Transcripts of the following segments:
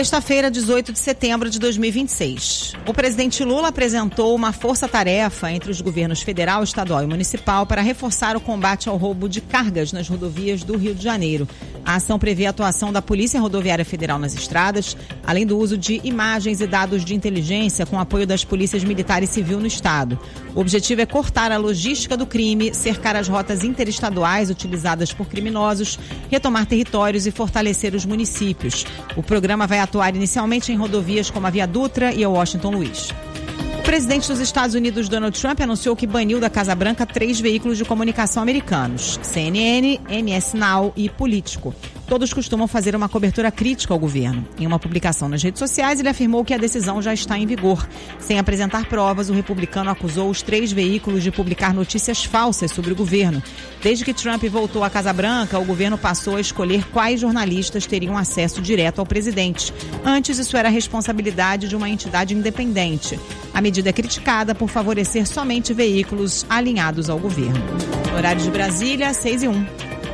Sexta-feira, 18 de setembro de 2026. O presidente Lula apresentou uma força-tarefa entre os governos federal, estadual e municipal para reforçar o combate ao roubo de cargas nas rodovias do Rio de Janeiro. A ação prevê a atuação da Polícia Rodoviária Federal nas estradas, além do uso de imagens e dados de inteligência com apoio das polícias militar e civil no estado. O objetivo é cortar a logística do crime, cercar as rotas interestaduais utilizadas por criminosos, retomar territórios e fortalecer os municípios. O programa vai atuar inicialmente em rodovias como a Via Dutra e a Washington Luiz. O presidente dos Estados Unidos, Donald Trump, anunciou que baniu da Casa Branca 3 veículos de comunicação americanos: CNN, MS Now e Político. Todos costumam fazer uma cobertura crítica ao governo. Em uma publicação nas redes sociais, ele afirmou que a decisão já está em vigor. Sem apresentar provas, o republicano acusou os 3 veículos de publicar notícias falsas sobre o governo. Desde que Trump voltou à Casa Branca, o governo passou a escolher quais jornalistas teriam acesso direto ao presidente. Antes, isso era a responsabilidade de uma entidade independente. A medida é criticada por favorecer somente veículos alinhados ao governo. No horário de Brasília, 6:01.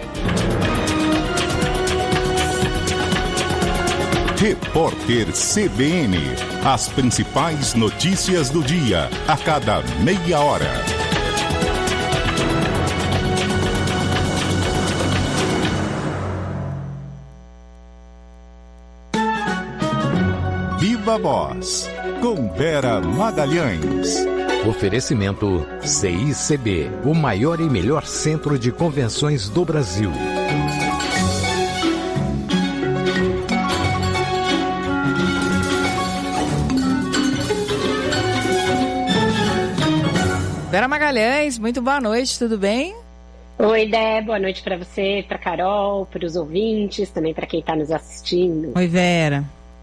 Repórter CBN. As principais notícias do dia, a cada meia hora. Viva Voz, com Vera Magalhães. Oferecimento CICB, o maior e melhor centro de convenções do Brasil. Vera Magalhães, muito boa noite, tudo bem? Oi, Dé, boa noite para você, para Carol, para os ouvintes, também para quem está nos assistindo. Oi, Vera.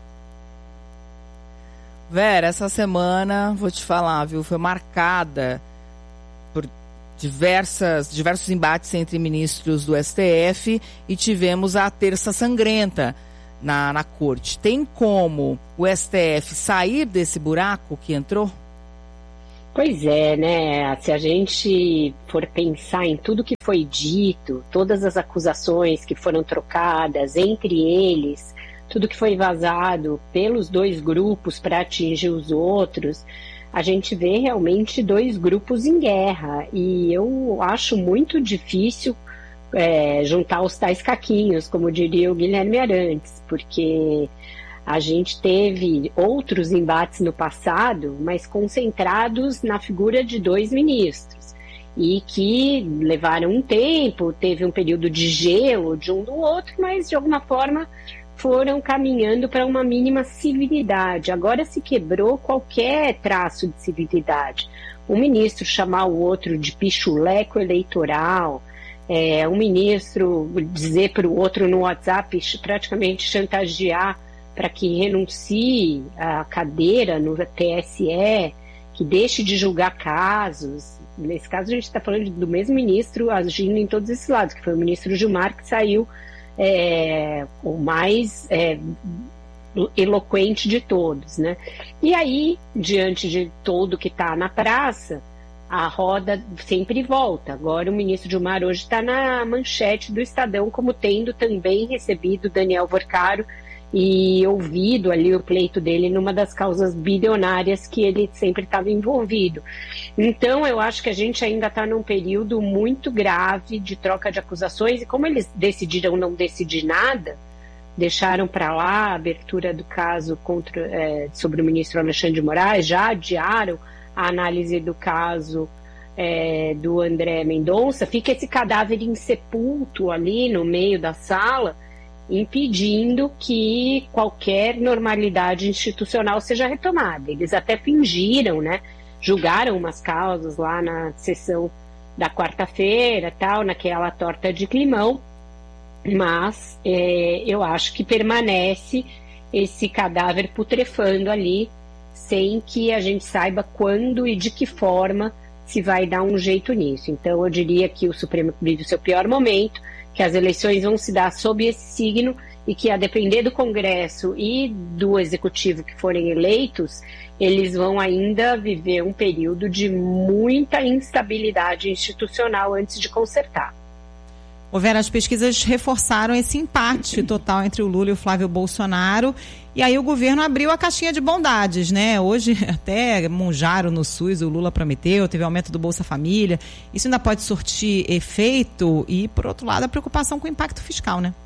Vera, essa semana, vou te falar, viu, foi marcada por diversos embates entre ministros do STF e tivemos a terça sangrenta na corte. Tem como o STF sair desse buraco que entrou? Pois é, né? Se a gente for pensar em tudo que foi dito, todas as acusações que foram trocadas entre eles, tudo que foi vazado pelos 2 grupos para atingir os outros, a gente vê realmente 2 grupos em guerra. E eu acho muito difícil juntar os tais caquinhos, como diria o Guilherme Arantes, porque a gente teve outros embates no passado, mas concentrados na figura de 2 ministros, e que levaram um tempo, teve um período de gelo de um do outro, mas de alguma forma foram caminhando para uma mínima civilidade. Agora se quebrou qualquer traço de civilidade. Um ministro chamar o outro de pichuleco eleitoral, um ministro dizer para o outro no WhatsApp, praticamente chantagear para que renuncie à cadeira no TSE, que deixe de julgar casos. Nesse caso, a gente está falando do mesmo ministro agindo em todos esses lados, que foi o ministro Gilmar, que saiu o mais eloquente de todos, né? E aí, diante de tudo que está na praça, a roda sempre volta. Agora o ministro Gilmar hoje está na manchete do Estadão, como tendo também recebido Daniel Vorcaro e ouvido ali o pleito dele numa das causas bilionárias que ele sempre estava envolvido. Então eu acho que a gente ainda está num período muito grave de troca de acusações, e como eles decidiram não decidir nada, deixaram para lá a abertura do caso sobre o ministro Alexandre de Moraes, já adiaram a análise do caso do André Mendonça, fica esse cadáver insepulto ali no meio da sala, impedindo que qualquer normalidade institucional seja retomada. Eles até fingiram, né? Julgaram umas causas lá na sessão da quarta-feira, tal, naquela torta de climão, mas eu acho que permanece esse cadáver putrefando ali, sem que a gente saiba quando e de que forma se vai dar um jeito nisso. Então eu diria que o Supremo vive o seu pior momento, que as eleições vão se dar sob esse signo e que, a depender do Congresso e do Executivo que forem eleitos, eles vão ainda viver um período de muita instabilidade institucional antes de consertar. Vera, as pesquisas reforçaram esse empate total entre o Lula e o Flávio Bolsonaro. E aí o governo abriu a caixinha de bondades, né? Hoje até Monjaro no SUS, o Lula prometeu, teve aumento do Bolsa Família. Isso ainda pode surtir efeito e, por outro lado, a preocupação com o impacto fiscal, né?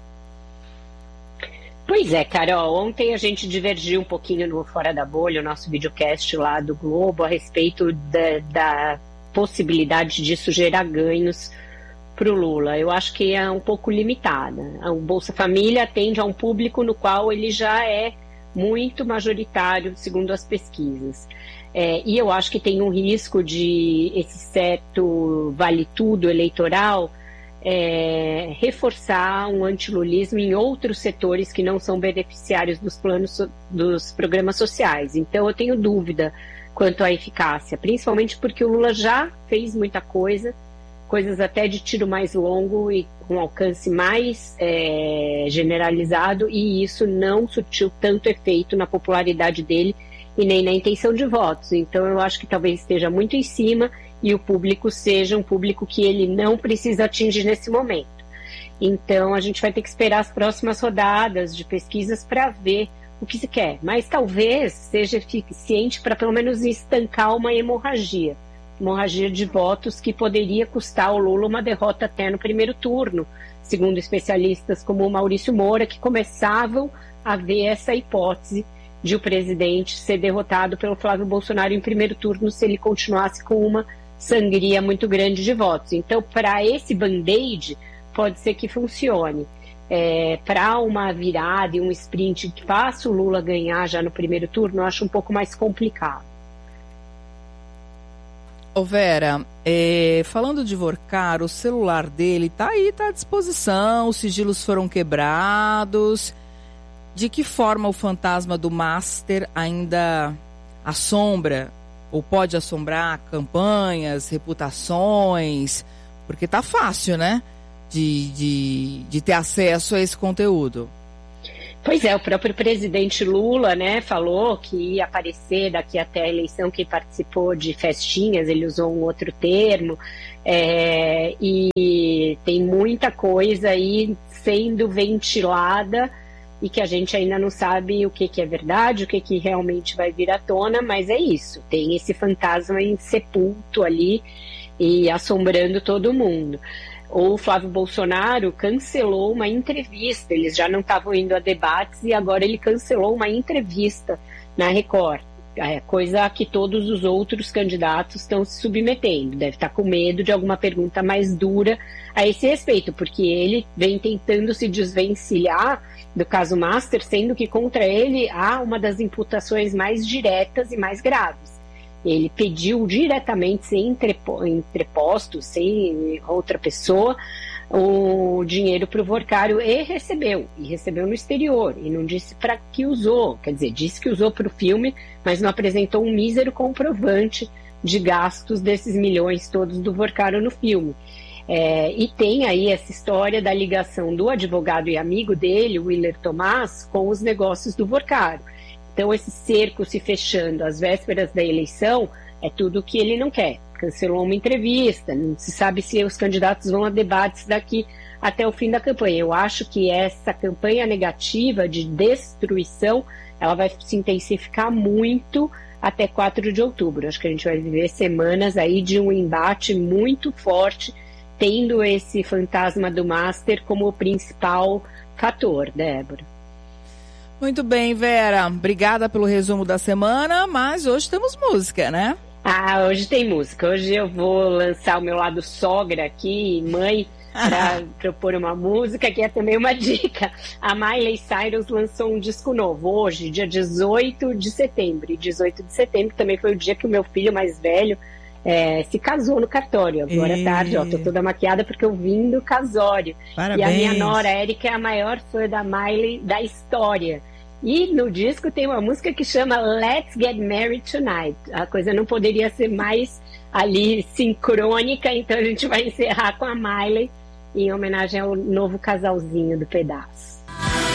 Pois é, Carol, ontem a gente divergiu um pouquinho no Fora da Bolha, o nosso videocast lá do Globo, a respeito da possibilidade disso gerar ganhos para o Lula. Eu acho que é um pouco limitada. O Bolsa Família atende a um público no qual ele já é muito majoritário, segundo as pesquisas. E eu acho que tem um risco de esse certo vale-tudo eleitoral reforçar um antilulismo em outros setores que não são beneficiários dos programas sociais. Então eu tenho dúvida quanto à eficácia, principalmente porque o Lula já fez muita coisas até de tiro mais longo e com alcance mais generalizado, e isso não surtiu tanto efeito na popularidade dele e nem na intenção de votos. Então eu acho que talvez esteja muito em cima e o público seja um público que ele não precisa atingir nesse momento. Então a gente vai ter que esperar as próximas rodadas de pesquisas para ver o que se quer, mas talvez seja eficiente para pelo menos estancar uma hemorragia de votos que poderia custar ao Lula uma derrota até no primeiro turno, segundo especialistas como o Maurício Moura, que começavam a ver essa hipótese de o presidente ser derrotado pelo Flávio Bolsonaro em primeiro turno se ele continuasse com uma sangria muito grande de votos. Então, para esse band-aid, pode ser que funcione. Para uma virada e um sprint que faça o Lula ganhar já no primeiro turno, eu acho um pouco mais complicado. Ô Vera, falando de Vorcar, o celular dele tá à disposição, os sigilos foram quebrados. De que forma o fantasma do Master ainda assombra ou pode assombrar campanhas, reputações? Porque tá fácil, né? De ter acesso a esse conteúdo. Pois é, o próprio presidente Lula, né, falou que ia aparecer daqui até a eleição, que participou de festinhas, ele usou um outro termo, e tem muita coisa aí sendo ventilada e que a gente ainda não sabe o que é verdade, o que realmente vai vir à tona, mas é isso, tem esse fantasma insepulto ali e assombrando todo mundo. O Flávio Bolsonaro cancelou uma entrevista, eles já não estavam indo a debates e agora ele cancelou uma entrevista na Record, coisa que todos os outros candidatos estão se submetendo, deve estar com medo de alguma pergunta mais dura a esse respeito, porque ele vem tentando se desvencilhar do caso Master, sendo que contra ele há uma das imputações mais diretas e mais graves. Ele pediu diretamente, sem entrepostos, sem outra pessoa, o dinheiro para o Vorcário e recebeu no exterior, e não disse para que usou, quer dizer, disse que usou para o filme, mas não apresentou um mísero comprovante de gastos desses milhões todos do Vorcário no filme. E tem aí essa história da ligação do advogado e amigo dele, o Willer Tomás, com os negócios do Vorcário. Então, esse cerco se fechando às vésperas da eleição é tudo o que ele não quer. Cancelou uma entrevista, não se sabe se os candidatos vão a debates daqui até o fim da campanha. Eu acho que essa campanha negativa de destruição, ela vai se intensificar muito até 4 de outubro. Acho que a gente vai viver semanas aí de um embate muito forte, tendo esse fantasma do Master como o principal fator, Débora. Muito bem, Vera. Obrigada pelo resumo da semana, mas hoje temos música, né? Hoje tem música. Hoje eu vou lançar o meu lado sogra aqui, mãe, para propor uma música, que é também uma dica. A Miley Cyrus lançou um disco novo hoje, dia 18 de setembro. E 18 de setembro também foi o dia que o meu filho mais velho se casou no cartório. Agora à tarde, tô toda maquiada porque eu vim do casório. Parabéns. E a minha nora, Erika, é a maior fã da Miley da história. E no disco tem uma música que chama Let's Get Married Tonight. A coisa não poderia ser mais ali sincrônica, então a gente vai encerrar com a Miley em homenagem ao novo casalzinho do pedaço.